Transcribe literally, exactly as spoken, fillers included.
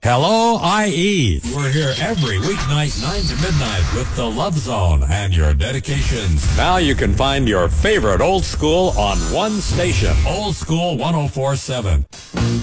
Hello, I E. We're here every weeknight, nine to midnight with the Love Zone and your dedications. Now you can find your favorite old school on one station. Old School one oh four point seven.